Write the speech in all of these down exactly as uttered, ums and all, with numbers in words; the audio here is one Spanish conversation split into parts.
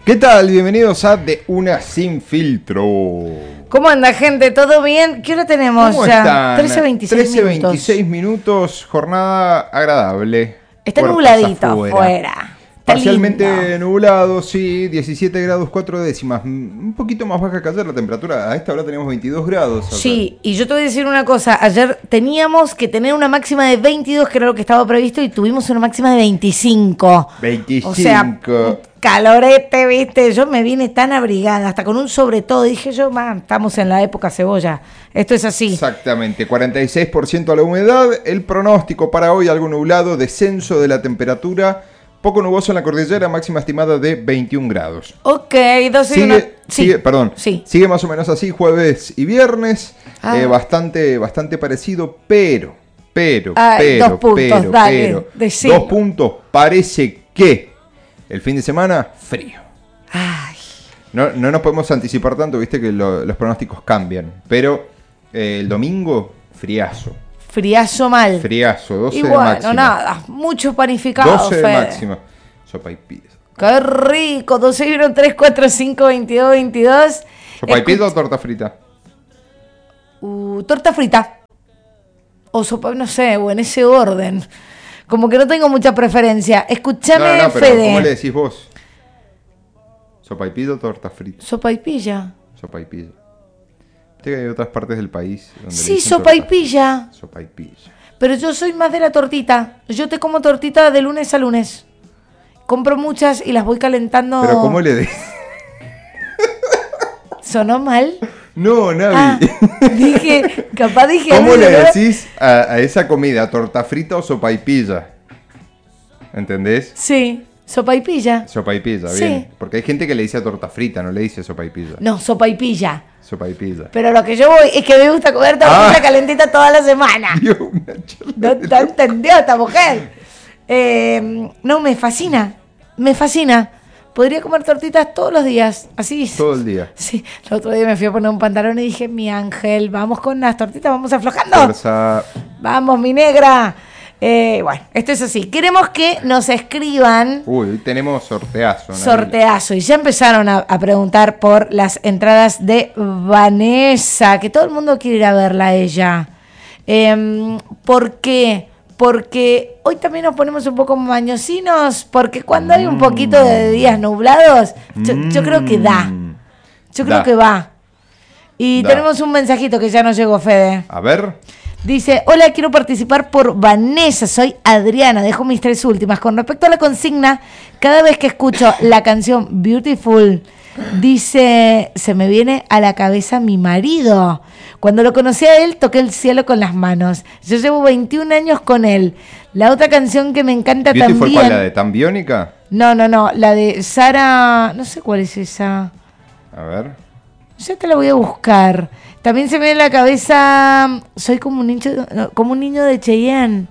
¿Qué tal? Bienvenidos a De Una Sin Filtro. ¿Cómo anda, gente? ¿Todo bien? ¿Qué hora tenemos ¿Cómo ya? están? trece veintiséis trece minutos. veintiséis minutos, jornada agradable. Está Puertas nubladito afuera. afuera. Está Parcialmente lindo. nublado, sí, diecisiete grados cuatro décimas. Un poquito más baja que ayer la temperatura. A esta hora teníamos veintidós grados. Ayer. Sí, y yo te voy a decir una cosa. Ayer teníamos que tener una máxima de veintidós, que era lo que estaba previsto, y tuvimos una máxima de veinticinco. veinticinco. O sea, calorete, ¿viste? Yo me vine tan abrigada, hasta con un sobre todo. Dije yo, man, estamos en la época cebolla. Esto es así. Exactamente, cuarenta y seis por ciento la humedad. El pronóstico para hoy, algo nublado, descenso de la temperatura. Poco nuboso en la cordillera, máxima estimada de veintiún grados. Ok, doce y Sigue, una... sí. sigue, perdón, Sí. sigue más o menos así jueves y viernes, Ah. eh, bastante, bastante parecido, pero, pero, Ay, pero, dos puntos, pero, dale, pero, decilo. dos puntos, parece que el fin de semana, frío. Ay, No, no nos podemos anticipar tanto, viste que lo- los pronósticos cambian, pero eh, el domingo, friazo, friazo mal. friazo, doce Y de bueno, máxima. nada, mucho panificado, doce de Fede. máxima, sopa y pizza. Qué rico, doce, uno, tres, cuatro, cinco, veintidós, veintidós. ¿Sopa y pizza Escuch- o torta frita? Uh, torta frita. O sopa, no sé, o en ese orden. Como que no tengo mucha preferencia. Escúchame, No, no, pero Fede. ¿cómo le decís vos? ¿Sopa y pizza o torta frita? Sopa y pilla. Sopa y pilla. Viste que hay otras partes del país donde le Sí, dicen sopa y torta- pilla. Sopa y pilla. Pero yo soy más de la tortita. Yo te como tortita de lunes a lunes. Compro muchas y las voy calentando. Pero ¿cómo le decís? ¿Sonó mal? No, Navi. Ah, dije, capaz dije ¿Cómo algo, le ¿no? decís a, a esa comida? ¿Torta frita o sopa y pilla? ¿Entendés? Sí, sopa y pilla. Sopa y pilla, Sí. bien. Porque hay gente que le dice torta frita, no le dice sopa y pilla. No, sopa y pilla. Sopa y pilla. Pero lo que yo voy es que me gusta comer tortita Ah. calentita toda la semana. Dios, una charla. ¿No, no entendió esta mujer? Eh, no, me fascina. Me fascina. Podría comer tortitas todos los días. Así. Todo el día. Sí, el otro día me fui a poner un pantalón y dije, mi ángel, vamos con las tortitas, vamos aflojando. Fuerza. Vamos, mi negra. Eh, bueno, esto es así. Queremos que nos escriban Uy, hoy tenemos sorteazo. Navi. sorteazo. Y ya empezaron a, a preguntar por las entradas de Vanessa, que todo el mundo quiere ir a verla a ella. Eh, ¿Por qué? Porque hoy también nos ponemos un poco mañosinos, porque cuando hay un poquito de días nublados, yo, yo creo que da. Yo creo Da. que va. Y Da. tenemos un mensajito que ya nos llegó, Fede. A ver. Dice, hola, quiero participar por Vanessa, soy Adriana, dejo mis tres últimas. Con respecto a la consigna, cada vez que escucho la canción Beautiful, dice, se me viene a la cabeza mi marido. Cuando lo conocí a él, toqué el cielo con las manos. Yo llevo veintiún años con él. La otra canción que me encanta ¿Beautiful también... cuál? ¿La de Tan Biónica? No, no, no, la de Sara, no sé cuál es esa. A ver. Ya te la voy a buscar. También se me viene a la cabeza, soy como un niño, no, como un niño de Cheyenne.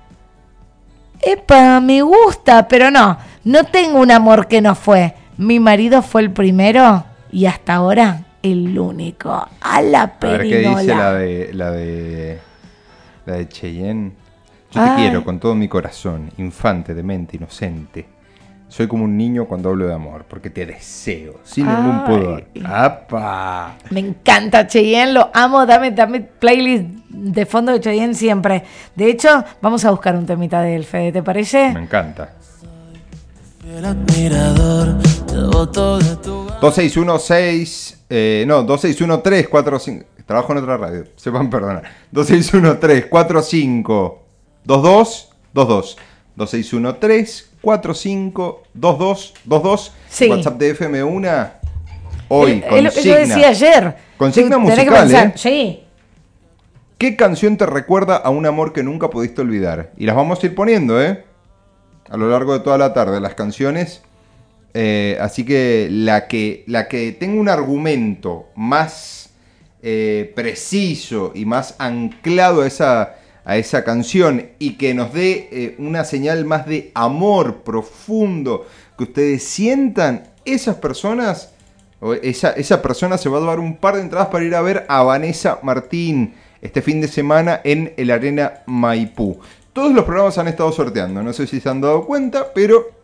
Epa, me gusta, pero no, no tengo un amor que no fue. Mi marido fue el primero y hasta ahora el único. A la A ver qué perinola. dice la de la de la de Cheyenne. Yo te Ay. quiero con todo mi corazón, infante, demente, inocente. Soy como un niño cuando hablo de amor, porque te deseo, sin ningún Ay. pudor. ¡Apa! Me encanta Cheyenne, lo amo, dame, dame playlist de fondo de Cheyenne siempre. De hecho, vamos a buscar un temita de él, Fede, ¿te parece? Me encanta. El admirador, devoto de tu dos seis uno seis, eh, no, dos seis uno tres cuatro cinco. Trabajo en otra radio, sepan perdonar. dos seis uno tres cuatro cinco dos dos dos dos. dos seis uno tres cuatro cinco dos dos dos dos. Sí. WhatsApp de F M uno. Hoy, es, es lo que yo consigna. decía ayer. Consigna Tenés que musical, pensar, ¿eh? Sí. ¿Qué canción te recuerda a un amor que nunca pudiste olvidar? Y las vamos a ir poniendo, ¿eh? A lo largo de toda la tarde, las canciones. Eh, así que la que la que tenga un argumento más eh, preciso y más anclado a esa, a esa canción y que nos dé eh, una señal más de amor profundo que ustedes sientan, esas personas, o esa, esa persona se va a dar un par de entradas para ir a ver a Vanessa Martín este fin de semana en el Arena Maipú. Todos los programas han estado sorteando, no sé si se han dado cuenta, pero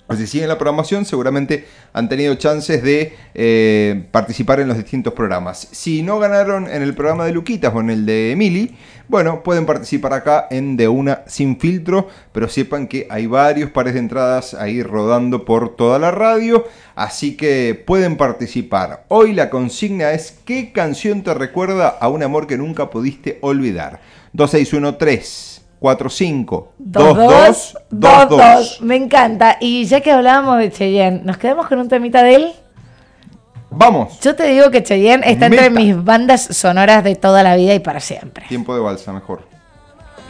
Pues si siguen la programación, seguramente han tenido chances de eh, participar en los distintos programas. Si no ganaron en el programa de Luquitas o en el de Emily, bueno, pueden participar acá en De Una Sin Filtro, pero sepan que hay varios pares de entradas ahí rodando por toda la radio, así que pueden participar. Hoy la consigna es: ¿qué canción te recuerda a un amor que nunca pudiste olvidar? dos seis uno tres cuatro cinco dos dos dos dos. Me encanta. Y ya que hablábamos de Cheyenne, ¿nos quedamos con un temita de él? Vamos. Yo te digo que Cheyenne está Meta. entre mis bandas sonoras de toda la vida y para siempre. Tiempo de balsa, mejor.